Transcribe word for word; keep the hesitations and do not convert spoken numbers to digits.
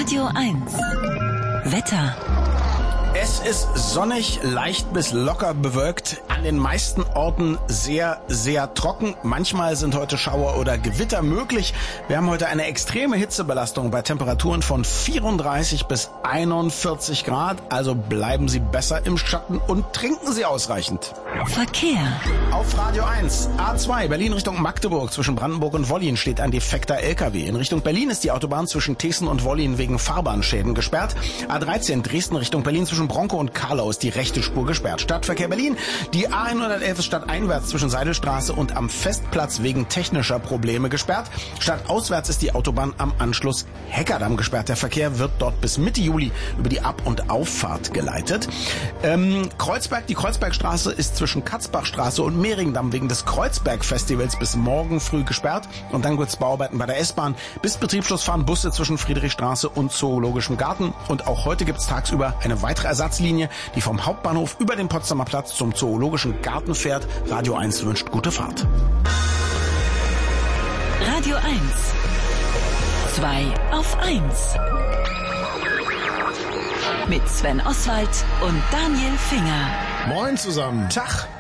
Radio eins. Wetter. Es ist sonnig, leicht bis locker bewölkt. An den meisten Orten sehr, sehr trocken. Manchmal sind heute Schauer oder Gewitter möglich. Wir haben heute eine extreme Hitzebelastung bei Temperaturen von vierunddreißig bis einundvierzig Grad. Also bleiben Sie besser im Schatten und trinken Sie ausreichend. Verkehr. Auf Radio eins. A zwei, Berlin Richtung Magdeburg. Zwischen Brandenburg und Wollin steht ein defekter L K W. In Richtung Berlin ist die Autobahn zwischen Tessen und Wollin wegen Fahrbahnschäden gesperrt. A dreizehn, Dresden Richtung Berlin zwischen Bronco und Karlau ist die rechte Spur gesperrt. Stadtverkehr Berlin. Die A hundertelf ist stadteinwärts zwischen Seidelstraße und am Festplatz wegen technischer Probleme gesperrt. Stadtauswärts ist die Autobahn am Anschluss Heckerdamm gesperrt. Der Verkehr wird dort bis Mitte Juli über die Ab- und Auffahrt geleitet. Ähm, Kreuzberg, die Kreuzbergstraße ist zwischen Katzbachstraße und Mehringdamm wegen des Kreuzberg-Festivals bis morgen früh gesperrt. Und dann gibt's Bauarbeiten bei der S-Bahn. Bis Betriebsschluss fahren Busse zwischen Friedrichstraße und Zoologischem Garten. Und auch heute gibt's tagsüber eine weitere Ersatzlinie, die vom Hauptbahnhof über den Potsdamer Platz zum Zoologischen Garten fährt. Radio eins wünscht gute Fahrt. Radio eins. zwei auf eins. Mit Sven Oswald und Daniel Finger. Moin zusammen. Tag.